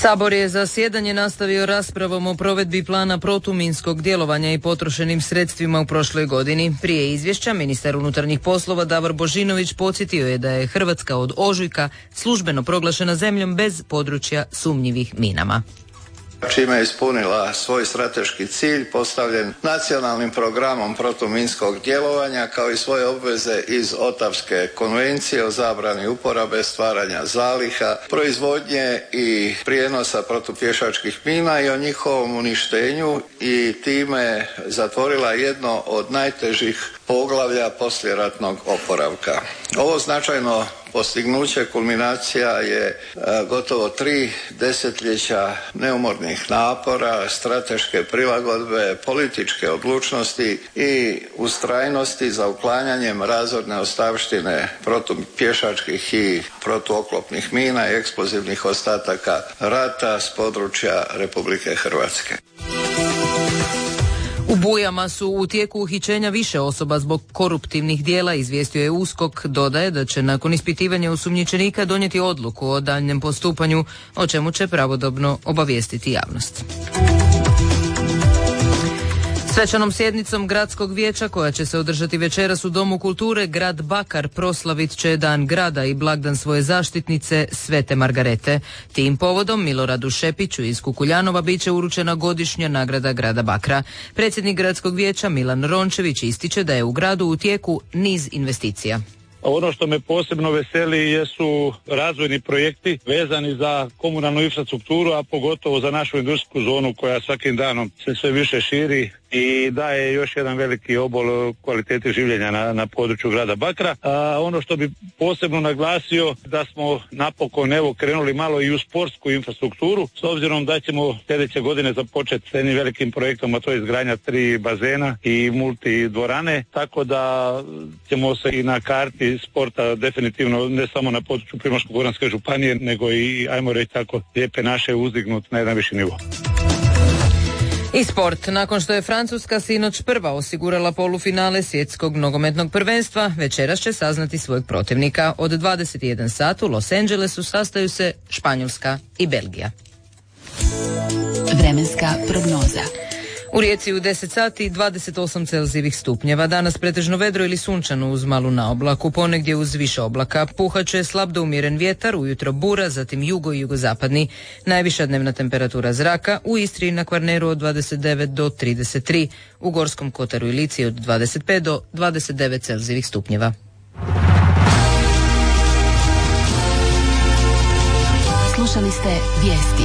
Sabor je zasjedanje nastavio raspravom o provedbi plana protuminskog djelovanja i potrošenim sredstvima u prošloj godini. Prije izvješća ministar unutarnjih poslova Davor Božinović podsjetio je da je Hrvatska od ožujka službeno proglašena zemljom bez područja sumnjivih minama. Čime je ispunila svoj strateški cilj postavljen nacionalnim programom protuminskog djelovanja kao i svoje obveze iz Otavske konvencije o zabrani uporabe, stvaranja zaliha, proizvodnje i prijenosa protupješačkih mina i o njihovom uništenju i time zatvorila jedno od najtežih poglavlja poslijeratnog oporavka. Ovo značajno postignuće kulminacija je gotovo 3 desetljeća neumornih napora, strateške prilagodbe, političke odlučnosti i ustrajnosti za uklanjanjem razorne ostavštine protupješačkih i protuoklopnih mina i eksplozivnih ostataka rata s područja Republike Hrvatske. U Bujama su u tijeku uhićenja više osoba zbog koruptivnih dijela, izvijestio je USKOK. Dodaje da će nakon ispitivanja osumnjičenika donijeti odluku o daljnjem postupanju, o čemu će pravodobno obavijestiti javnost. Svečanom sjednicom Gradskog vijeća koja će se održati večeras u Domu kulture grad Bakar proslavit će Dan grada i blagdan svoje zaštitnice Svete Margarete. Tim povodom Miloradu Šepiću iz Kukuljanova bit će uručena godišnja nagrada grada Bakra. Predsjednik Gradskog vijeća Milan Rončević ističe da je u gradu u tijeku niz investicija. Ono što me posebno veseli jesu razvojni projekti vezani za komunalnu infrastrukturu, a pogotovo za našu industrijsku zonu koja svakim danom se sve više širi i daje još jedan veliki obol kvalitete življenja na području grada Bakra. Ono što bi posebno naglasio da smo napokon krenuli malo i u sportsku infrastrukturu, s obzirom da ćemo sljedeće godine započeti s jednim velikim projektom, a to je izgradnja 3 bazena i multidvorane, tako da ćemo se i na karti sporta definitivno ne samo na području Primorsko-goranske županije, nego i, ajmo reći tako, lijepe naše uzdignut na jedan viši nivo. I sport. Nakon što je Francuska sinoć prva osigurala polufinale svjetskog nogometnog prvenstva, večeras će saznati svojeg protivnika. Od 21 sat u Los Angelesu sastaju se Španjolska i Belgija. Vremenska prognoza. U Rijeci u 10 sati 28 celzijevih stupnjeva. Danas pretežno vedro ili sunčano uz malu naoblaku, ponegdje uz više oblaka. Puhat će slab do umjeren vjetar, ujutro bura, zatim jugo i jugozapadni. Najviša dnevna temperatura zraka u Istri i na Kvarneru od 29 do 33, u Gorskom Kotaru i Lici od 25 do 29 celzijevih stupnjeva. Slušali ste vijesti.